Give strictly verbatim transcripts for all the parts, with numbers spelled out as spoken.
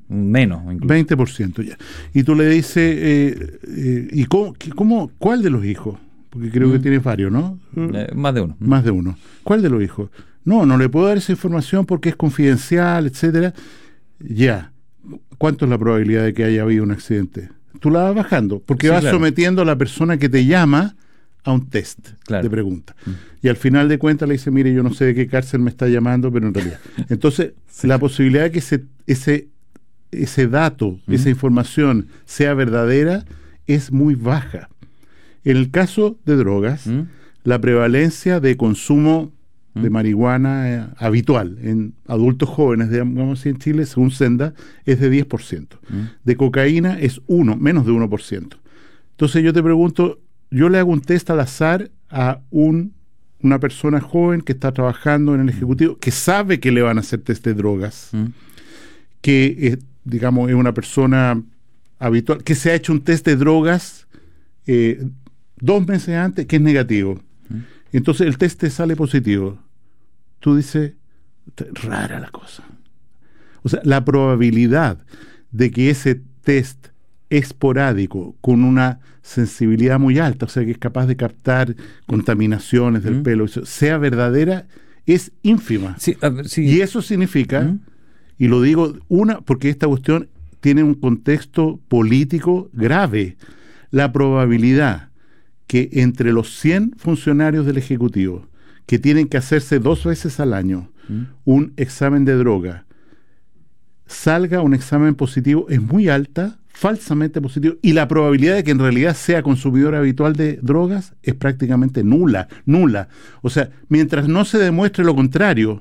Menos, incluso. veinte por ciento ya. Y tú le dices, eh, eh, ¿y cómo, cómo, cuál de los hijos? Porque creo mm. que tienes varios, ¿no? Eh, más de uno. Más de uno. ¿Cuál de los hijos? No, no le puedo dar esa información porque es confidencial, etcétera. Ya. ¿Cuánto es la probabilidad de que haya habido un accidente? Tú la vas bajando, porque sí, vas claro. sometiendo a la persona que te llama a un test claro. de preguntas. Mm. Y al final de cuentas le dice, mire, yo no sé de qué cárcel me está llamando, pero en realidad. Entonces, sí. la posibilidad de que ese, ese, ese dato, mm. esa información sea verdadera es muy baja. En el caso de drogas, mm. la prevalencia de consumo mm. de marihuana eh, habitual en adultos jóvenes, digamos así, en Chile, según Senda, es de diez por ciento. Mm. De cocaína es uno, menos de uno por ciento. Entonces yo te pregunto, yo le hago un test al azar a un, una persona joven que está trabajando en el Ejecutivo, que sabe que le van a hacer test de drogas, mm. que, eh, digamos, es una persona habitual, que se ha hecho un test de drogas eh, dos meses antes, que es negativo. Mm. Entonces el test te sale positivo. Tú dices, rara la cosa. O sea, la probabilidad de que ese test esporádico, con una sensibilidad muy alta, o sea, que es capaz de captar contaminaciones del mm. pelo, sea verdadera, es ínfima. Sí, a ver, sí. Y eso significa, mm. y lo digo, una, porque esta cuestión tiene un contexto político grave, la probabilidad que entre los cien funcionarios del Ejecutivo que tienen que hacerse dos veces al año mm. un examen de droga, salga un examen positivo es muy alta, falsamente positivo, y la probabilidad de que en realidad sea consumidor habitual de drogas es prácticamente nula, nula. O sea, mientras no se demuestre lo contrario,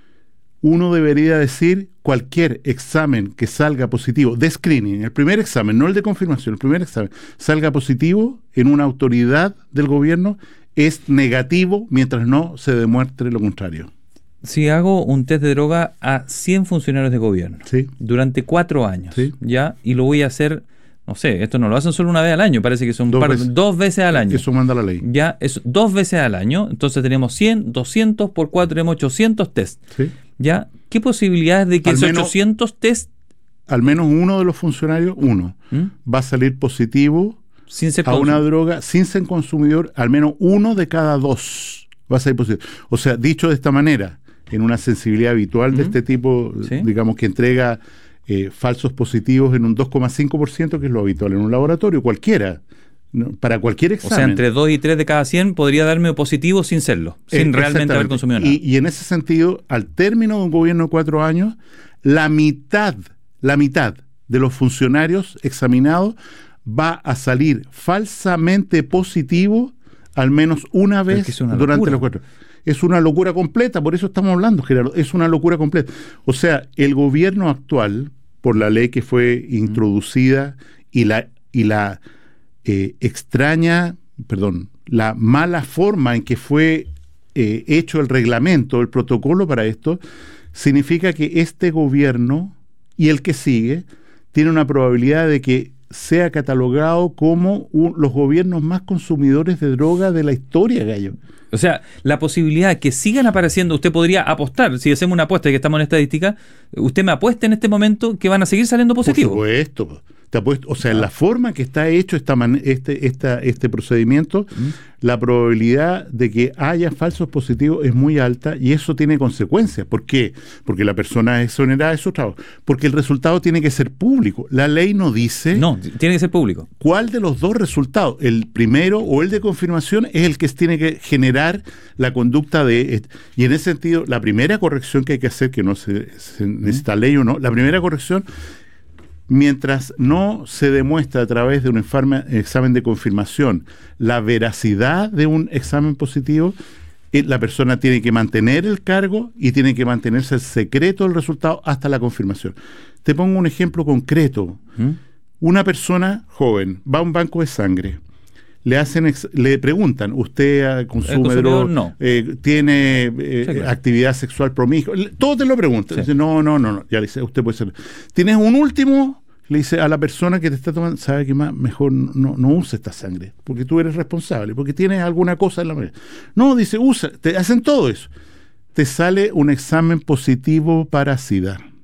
uno debería decir cualquier examen que salga positivo, de screening, el primer examen, no el de confirmación, el primer examen, salga positivo en una autoridad del gobierno, es negativo mientras no se demuestre lo contrario. Si hago un test de droga a cien funcionarios de gobierno, sí. durante cuatro años, sí. ya, y lo voy a hacer, no sé, esto no lo hacen solo una vez al año, parece que son dos, par, veces. dos veces al año. Eso manda la ley. Ya, es dos veces al año, entonces tenemos cien, doscientos, por cuatro tenemos ochocientos test. Sí. Ya, ¿qué posibilidades de que al esos menos, ochocientos test... Al menos uno de los funcionarios, uno, ¿Mm? va a salir positivo sin ser a consumidor. Una droga, sin ser consumidor, al menos uno de cada dos va a salir positivo. O sea, dicho de esta manera, en una sensibilidad habitual ¿Mm? de este tipo, ¿sí? digamos que entrega eh, falsos positivos en un dos coma cinco por ciento, que es lo habitual en un laboratorio, cualquiera, ¿no? Para cualquier examen. O sea, entre dos y tres de cada cien podría darme positivo sin serlo, sin eh, realmente haber consumido nada. Y, y en ese sentido, al término de un gobierno de cuatro años, la mitad, la mitad de los funcionarios examinados va a salir falsamente positivo al menos una vez es una durante los cuatro. Es una locura completa, por eso estamos hablando, Gerardo, es una locura completa. O sea, el gobierno actual, por la ley que fue introducida y la, y la eh, extraña, perdón, la mala forma en que fue eh, hecho el reglamento, el protocolo para esto, significa que este gobierno y el que sigue tiene una probabilidad de que sea catalogado como un, los gobiernos más consumidores de droga de la historia, gallo. O sea, la posibilidad de que sigan apareciendo, usted podría apostar, si hacemos una apuesta y que estamos en estadística, usted me apuesta en este momento que van a seguir saliendo positivos. Por supuesto. Te apuesto, o sea, en la forma que está hecho esta man, este, esta, este procedimiento, ¿Mm? la probabilidad de que haya falsos positivos es muy alta y eso tiene consecuencias. ¿Por qué? Porque la persona es exonerada de su trabajo. Porque el resultado tiene que ser público. La ley no dice... No, tiene que ser público. ¿Cuál de los dos resultados, el primero o el de confirmación, es el que tiene que generar la conducta de... Y en ese sentido, la primera corrección que hay que hacer, que no se, se necesita ¿Mm? ley o no, la primera corrección... Mientras no se demuestra a través de un informe, examen de confirmación la veracidad de un examen positivo, la persona tiene que mantener el cargo y tiene que mantenerse el secreto del resultado hasta la confirmación. Te pongo un ejemplo concreto. ¿Mm? Una persona joven va a un banco de sangre, le hacen ex, le preguntan, ¿usted consume droga? No. Eh, ¿Tiene eh, sí, claro. actividad sexual promiscua? Todo te lo preguntan. Sí. Dice, no, no, no, no. Ya le dice, usted puede ser. ¿Tienes un último? Le dice a la persona que te está tomando, sabe que más mejor no, no use esta sangre, porque tú eres responsable, porque tienes alguna cosa en la mente. No, dice, usa, te hacen todo eso. Te sale un examen positivo para SIDA.